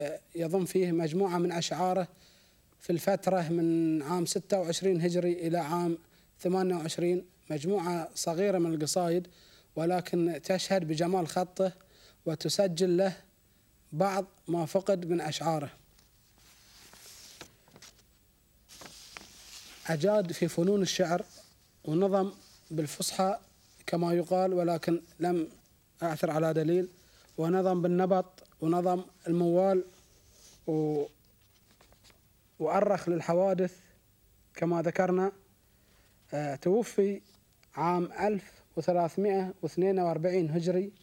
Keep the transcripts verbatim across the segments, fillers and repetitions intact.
يضم فيه مجموعة من أشعاره في الفترة من عام ستة وعشرين هجري إلى عام ثمانية وعشرين، مجموعة صغيرة من القصائد ولكن تشهد بجمال خطه وتسجل له بعض ما فقد من أشعاره. أجاد في فنون الشعر ونظم بالفصحى كما يقال، ولكن لم أعثر على دليل، ونظم بالنبط ونظم الموال و... وأرخ للحوادث كما ذكرنا. أه توفي عام ألف وثلاثمائة واثنين وأربعين هجري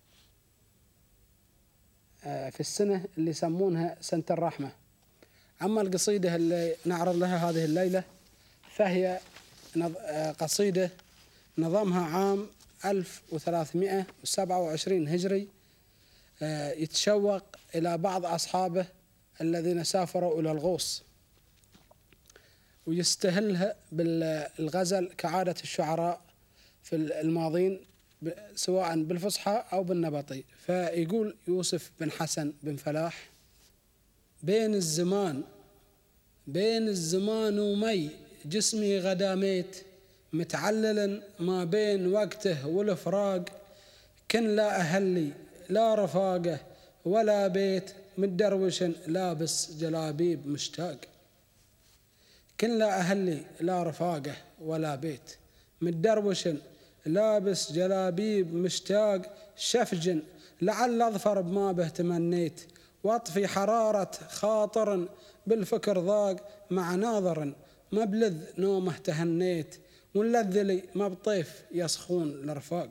أه في السنة اللي يسمونها سنة الرحمة. أما القصيدة اللي نعرض لها هذه الليلة فهي قصيدة نظمها عام ألف وثلاثمائة وسبعة وعشرين هجري، يتشوق إلى بعض أصحابه الذين سافروا إلى الغوص، ويستهلها بالغزل كعادة الشعراء في الماضين سواء بالفصحى أو بالنبطي. فيقول يوسف بن حسن بن فلاح: بين الزمان بين الزمان ومي جسمي غداميت، متعلل ما بين وقته والفراق، كن لا أهلي لا رفاقه ولا بيت، متدروش لابس جلابيب مشتاق. كن لا أهلي لا رفاقه ولا بيت، متدروش لابس جلابيب مشتاق، شفج لعل أظفر بما به تمنيت، واطفي حرارة خاطر بالفكر ضاق، مع ناظر مبلذ نومه تهنيت، ونلذ لي ما بطيف يسخون الرفاق.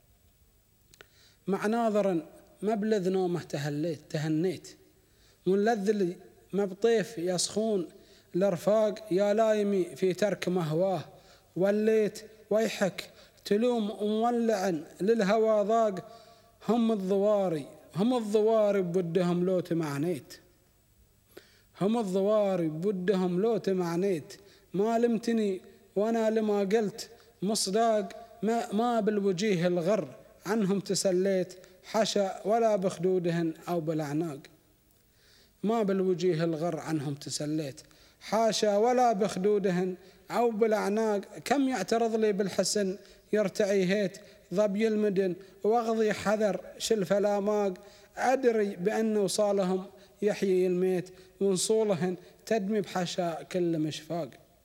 مع ناظر مبلذ نومه تهليت تهنيت، ونلذ لي ما بطيف يسخون الرفاق، يا لايمي في ترك مهواه وليت، ويحك تلوم مولع للهوى ضاق، هم الضواري هم الضواري بودهم لو تمعنيت، هم الضواري بودهم لو تمعنيت، ما لمتني وانا لما قلت مصداق، ما, ما بالوجيه الغر عنهم تسليت، حشا ولا بخدودهن او بالاعناق. ما بالوجيه الغر عنهم تسليت، حاشا ولا بخدودهن او بالاعناق، كم يعترض لي بالحسن يرتعي هيت، ظبي المدن واغضي حذر شلف الاماق، ادري بان وصالهم يحيي الميت، ونصولهن تدمي بحشا كل مشفاق.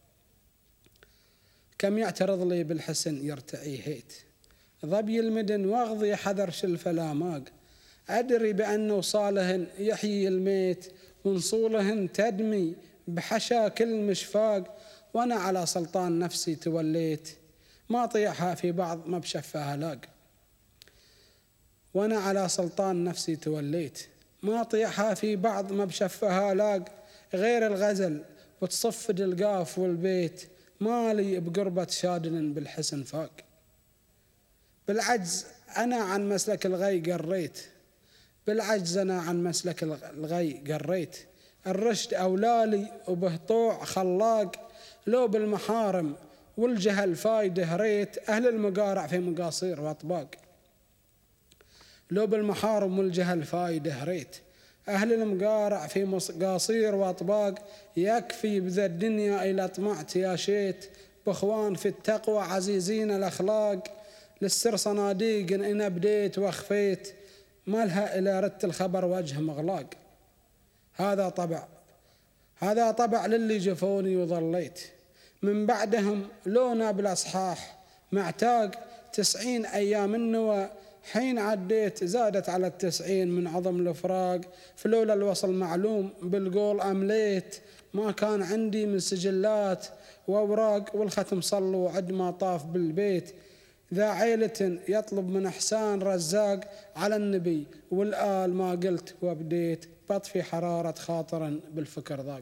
كم يعترض لي بالحسن يرتعي هيت، ظبي المدن واغضي حذر شلف الاماق، ادري بان وصالهن يحيي الميت، ونصولهن تدمي بحشا كل مشفاق، وانا على سلطان نفسي توليت، ما طيعها في بعض ما بشفها لاق. وانا على سلطان نفسي توليت، ما طيعها في بعض ما بشفها لاق، غير الغزل وتصفد القاف والبيت، مالي بقربة شادن بالحسن فاق. بالعجز أنا عن مسلك الغي قريت، بالعجز أنا عن مسلك الغي قريت، الرشد أولالي وبهطوع خلاق، لو بالمحارم والجهل فايده ريت، أهل المقارع في مقاصير وأطباق. لو بالمحارم والجهل فايده ريت، أهل المقارع في مقاصير وأطباق، يكفي بذا الدنيا إلى طمعت يا شيت، بإخوان في التقوى عزيزين الأخلاق، للسر صناديق إن أبديت وأخفيت، مالها إلى رت الخبر وجه مغلاق. هذا طبع هذا طبع للي جفوني وظليت، من بعدهم لونا بالأصحاح معتاق، تسعين أيام النوى حين عديت، زادت على التسعين من عظم الفراق، فلولا الوصل معلوم بالقول أمليت، ما كان عندي من سجلات وأوراق، والختم صلوا عد ما طاف بالبيت، ذا عيلة يطلب من إحسان رزاق، على النبي والآل ما قلت وابديت، بطفي حرارة خاطرا بالفكر ضاق.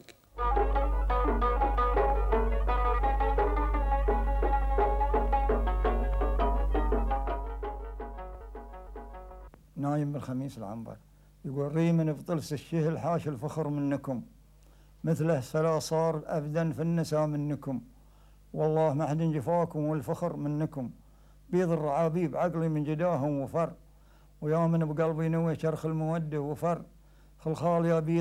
نايم بالخميس العنبر يقول: ريمن بطلس الشهل حاش الفخر منكم، مثله فلا صار أبدا في النساء منكم، والله ما حد جفاكم والفخر منكم، بيض الرعابيب عقلي من جداهم وفر، ويا من بقلبي نوي شرخ المودة وفر، خلخال يا بيض